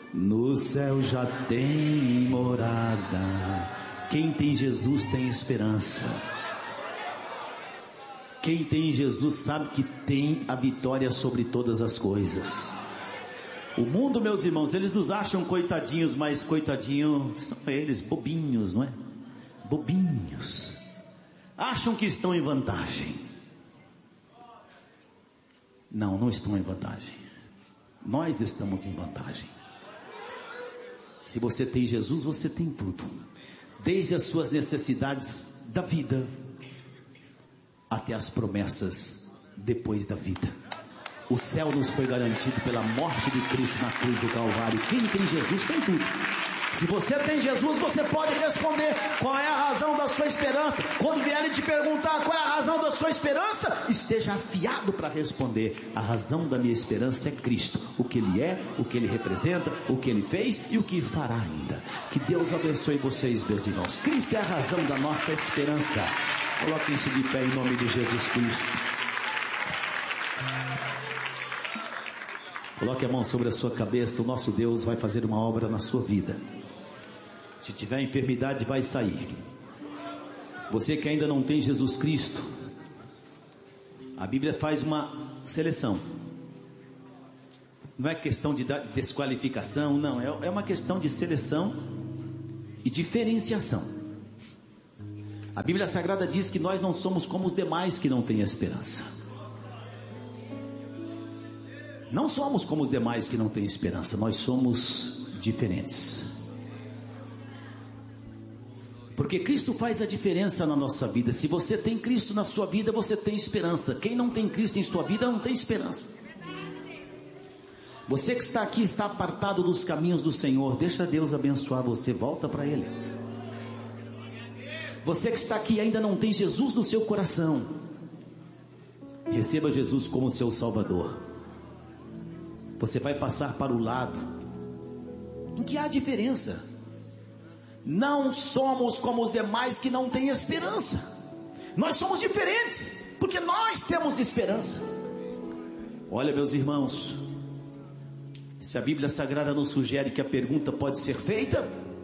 No céu já tem morada. Quem tem Jesus tem esperança. Quem tem Jesus sabe que tem a vitória sobre todas as coisas. O mundo, meus irmãos, eles nos acham coitadinhos, mas coitadinhos são eles, bobinhos, não é? Bobinhos. Acham que estão em vantagem. Não, não estão em vantagem. Nós estamos em vantagem. Se você tem Jesus, você tem tudo. Desde as suas necessidades da vida até as promessas depois da vida. O céu nos foi garantido pela morte de Cristo na cruz do Calvário. Quem tem Jesus tem tudo. Se você tem Jesus, você pode responder qual é a razão da sua esperança. Quando vierem te perguntar qual é a razão da sua esperança, esteja afiado para responder. A razão da minha esperança é Cristo. O que Ele é, o que Ele representa, o que Ele fez e o que fará ainda. Que Deus abençoe vocês, meus irmãos. Cristo é a razão da nossa esperança. Coloquem-se de pé em nome de Jesus Cristo. Coloque a mão sobre a sua cabeça. O nosso Deus vai fazer uma obra na sua vida. Se tiver enfermidade, vai sair. Você que ainda não tem Jesus Cristo, a Bíblia faz uma seleção. Não é questão de desqualificação, não. É uma questão de seleção e diferenciação. A Bíblia Sagrada diz que nós não somos como os demais que não têm esperança. Não somos como os demais que não têm esperança. Nós somos diferentes. Porque Cristo faz a diferença na nossa vida. Se você tem Cristo na sua vida, você tem esperança. Quem não tem Cristo em sua vida não tem esperança. Você que está aqui está apartado dos caminhos do Senhor. Deixa Deus abençoar você. Volta para Ele. Você que está aqui e ainda não tem Jesus no seu coração, receba Jesus como seu Salvador. Você vai passar para o lado em que há diferença. Não somos como os demais que não têm esperança. Nós somos diferentes, porque nós temos esperança. Olha, meus irmãos, se a Bíblia Sagrada nos sugere que a pergunta pode ser feita,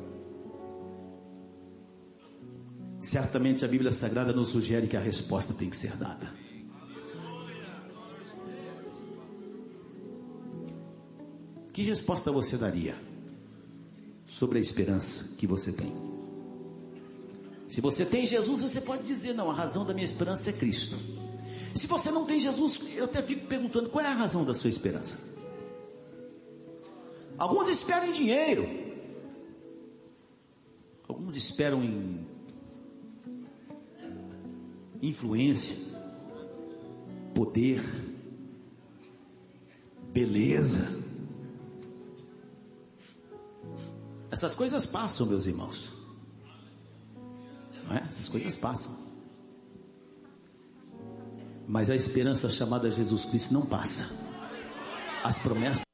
certamente a Bíblia Sagrada nos sugere que a resposta tem que ser dada. Que resposta você daria sobre a esperança que você tem? Se você tem Jesus, você pode dizer: não, a razão da minha esperança é Cristo. Se você não tem Jesus, eu até fico perguntando: qual é a razão da sua esperança? Alguns esperam em dinheiro, alguns esperam em influência, poder, beleza. Essas coisas passam, meus irmãos. Não é? Essas coisas passam. Mas a esperança chamada Jesus Cristo não passa. As promessas.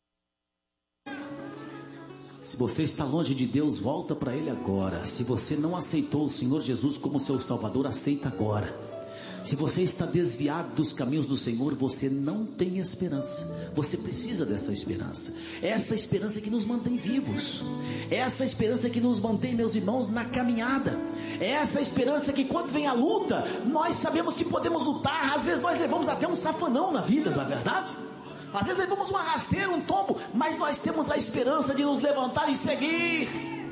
Se você está longe de Deus, volta para Ele agora. Se você não aceitou o Senhor Jesus como seu Salvador, aceita agora. Se você está desviado dos caminhos do Senhor, você não tem esperança. Você precisa dessa esperança. É essa esperança que nos mantém vivos. É essa esperança que nos mantém, meus irmãos, na caminhada. É essa esperança que quando vem a luta, nós sabemos que podemos lutar. Às vezes nós levamos até um safanão na vida, não é verdade? Às vezes levamos uma rasteira, um tombo, mas nós temos a esperança de nos levantar e seguir.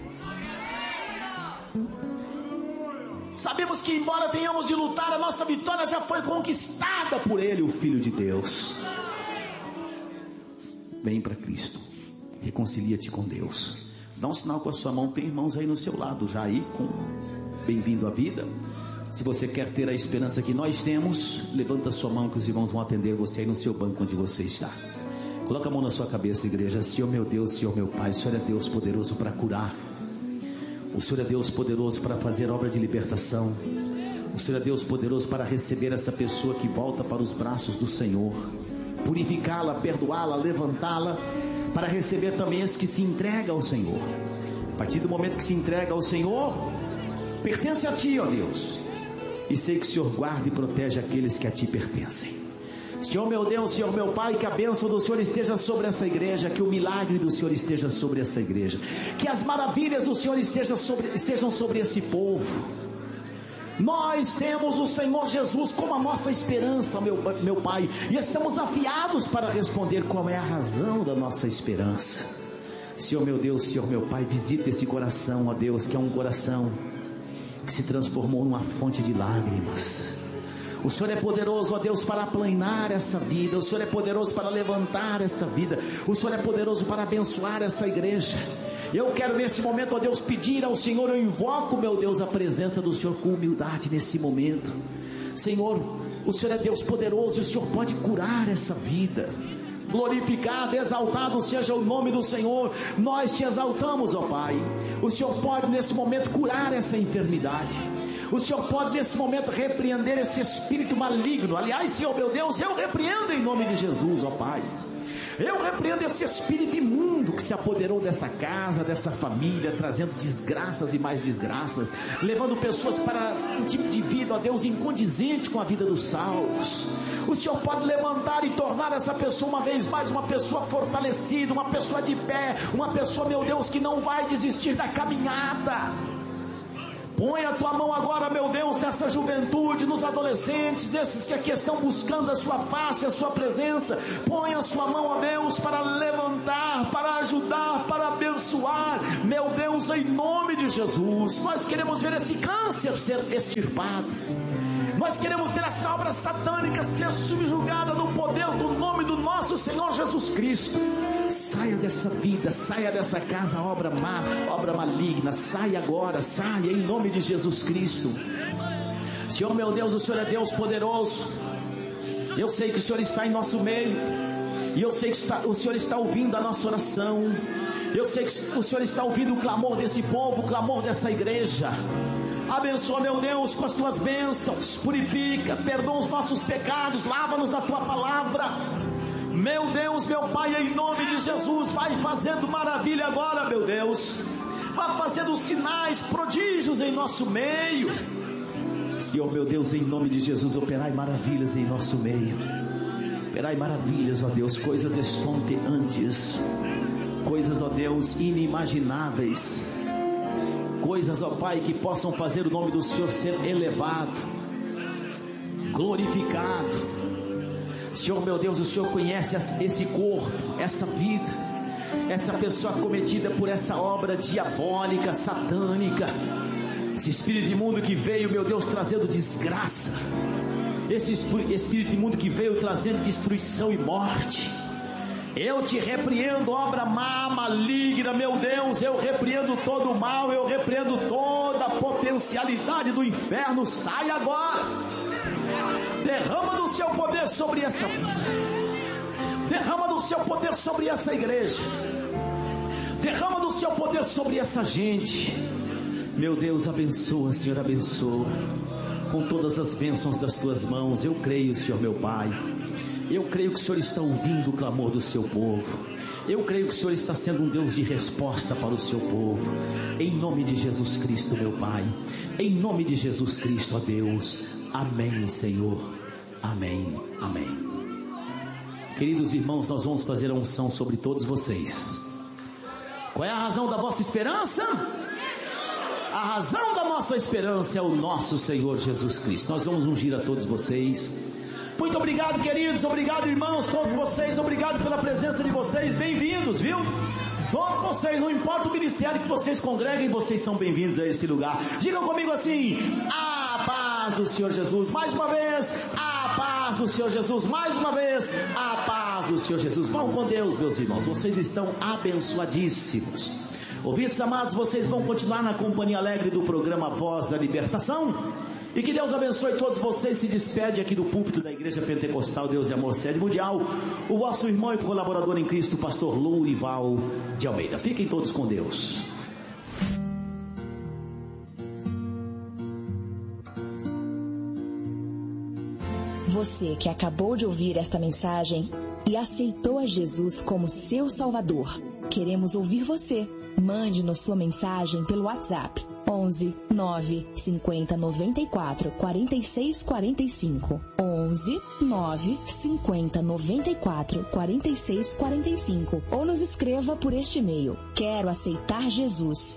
Sabemos que embora tenhamos de lutar, a nossa vitória já foi conquistada por Ele, o Filho de Deus. Vem para Cristo, reconcilia-te com Deus. Dá um sinal com a sua mão. Tem irmãos aí no seu lado já aí com bem-vindo à vida. Se você quer ter a esperança que nós temos, levanta a sua mão que os irmãos vão atender você aí no seu banco onde você está. Coloca a mão na sua cabeça, igreja. Senhor meu Deus, Senhor meu Pai, o Senhor é Deus poderoso para curar. O Senhor é Deus poderoso para fazer obra de libertação. O Senhor é Deus poderoso para receber essa pessoa que volta para os braços do Senhor, purificá-la, perdoá-la, levantá-la, para receber também esse que se entrega ao Senhor. A partir do momento que se entrega ao Senhor, pertence a Ti, ó Deus. E sei que o Senhor guarda e protege aqueles que a Ti pertencem. Senhor meu Deus, Senhor meu Pai, que a bênção do Senhor esteja sobre essa igreja, que o milagre do Senhor esteja sobre essa igreja, que as maravilhas do Senhor estejam sobre esse povo. Nós temos o Senhor Jesus como a nossa esperança, meu Pai, e estamos afiados para responder qual é a razão da nossa esperança. Senhor meu Deus, Senhor meu Pai, visita esse coração, ó Deus, que é um coração que se transformou numa fonte de lágrimas. O Senhor é poderoso, ó Deus, para aplanar essa vida. O Senhor é poderoso para levantar essa vida. O Senhor é poderoso para abençoar essa igreja. Eu quero nesse momento, ó Deus, pedir ao Senhor, eu invoco, meu Deus, a presença do Senhor com humildade nesse momento. Senhor, o Senhor é Deus poderoso e o Senhor pode curar essa vida. Glorificado, exaltado seja o nome do Senhor. Nós te exaltamos, ó Pai. O Senhor pode nesse momento curar essa enfermidade. O Senhor pode nesse momento repreender esse espírito maligno. Aliás, Senhor meu Deus, eu repreendo em nome de Jesus, ó Pai. Eu repreendo esse espírito imundo que se apoderou dessa casa, dessa família, trazendo desgraças e mais desgraças, levando pessoas para um tipo de vida, ó Deus, incondizente com a vida dos salvos. O Senhor pode levantar e tornar essa pessoa uma vez mais uma pessoa fortalecida, uma pessoa de pé, uma pessoa, meu Deus, que não vai desistir da caminhada. Põe a tua mão agora, meu Deus, nessa juventude, nos adolescentes, desses que aqui estão buscando a sua face, a sua presença. Põe a sua mão, ó Deus, para levantar, para ajudar, para abençoar. Meu Deus, em nome de Jesus, nós queremos ver esse câncer ser extirpado. Nós queremos ver essa obra satânica ser subjugada no poder do nome do nosso Senhor Jesus Cristo. Saia dessa vida, saia dessa casa, obra má, obra maligna. Saia agora, saia em nome de Jesus Cristo. Senhor meu Deus, o Senhor é Deus poderoso. Eu sei que o Senhor está em nosso meio, e eu sei que o Senhor está ouvindo a nossa oração. Eu sei que o Senhor está ouvindo o clamor desse povo, o clamor dessa igreja. Abençoa, meu Deus, com as tuas bênçãos. Purifica, perdoa os nossos pecados, lava-nos na tua palavra. Meu Deus, meu Pai, em nome de Jesus, vai fazendo maravilha agora, meu Deus. Vai fazendo sinais, prodígios em nosso meio. Senhor, meu Deus, em nome de Jesus, operai maravilhas em nosso meio. Operai maravilhas, ó Deus, coisas estonteantes, coisas, ó Deus, inimagináveis. Coisas, ó Pai, que possam fazer o nome do Senhor ser elevado, glorificado. Senhor meu Deus, o Senhor conhece esse corpo, essa vida, essa pessoa cometida por essa obra diabólica, satânica, esse espírito imundo que veio, meu Deus, trazendo desgraça, esse espírito imundo que veio trazendo destruição e morte. Eu te repreendo, obra má, maligna, meu Deus. Eu repreendo todo o mal, eu repreendo toda a potencialidade do inferno. Sai agora. Derrama do seu poder sobre essa vida. Derrama do seu poder sobre essa igreja. Derrama do seu poder sobre essa gente. Meu Deus, abençoa, Senhor, abençoa. Com todas as bênçãos das tuas mãos, eu creio, Senhor meu Pai. Eu creio que o Senhor está ouvindo o clamor do seu povo. Eu creio que o Senhor está sendo um Deus de resposta para o seu povo. Em nome de Jesus Cristo, meu Pai. Em nome de Jesus Cristo, ó Deus. Amém, Senhor. Amém, amém. Queridos irmãos, nós vamos fazer a unção sobre todos vocês. Qual é a razão da vossa esperança? A razão da nossa esperança é o nosso Senhor Jesus Cristo. Nós vamos ungir a todos vocês. Muito obrigado, queridos, obrigado, irmãos, todos vocês, obrigado pela presença de vocês, bem-vindos, viu? Todos vocês, não importa o ministério que vocês congreguem, vocês são bem-vindos a esse lugar. Digam comigo assim: a paz do Senhor Jesus. Mais uma vez, a paz do Senhor Jesus. Mais uma vez, a paz do Senhor Jesus. Vão com Deus, meus irmãos, vocês estão abençoadíssimos. Ouvintes amados, vocês vão continuar na companhia alegre do programa Voz da Libertação. E que Deus abençoe todos vocês. Se despede aqui do púlpito da Igreja Pentecostal Deus e Amor Sede Mundial, o vosso irmão e colaborador em Cristo, pastor Lourival de Almeida. Fiquem todos com Deus. Você que acabou de ouvir esta mensagem e aceitou a Jesus como seu Salvador, queremos ouvir você. Mande-nos sua mensagem pelo WhatsApp 11 9 50 94 46 45. 11 9 50 94 46 45. Ou nos escreva por este e-mail: quero aceitar Jesus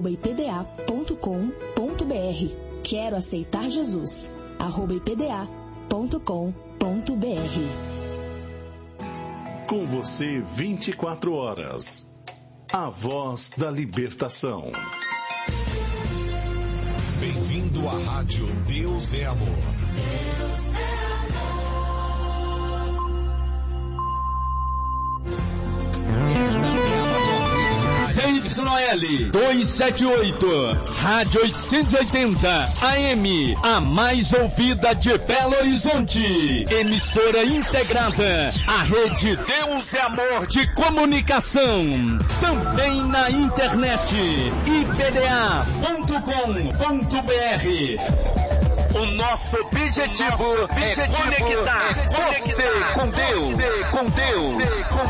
@ipda.com.br. Quero aceitar Jesus @ipda.com.br. Com você 24 horas. A voz da libertação. Bem-vindo à Rádio Deus é Amor. Deus é CYL 278, Rádio 880, AM, a mais ouvida de Belo Horizonte. Emissora integrada à rede Deus é Amor de comunicação. Também na internet, ipda.com.br. O nosso objetivo é conectar você com Deus.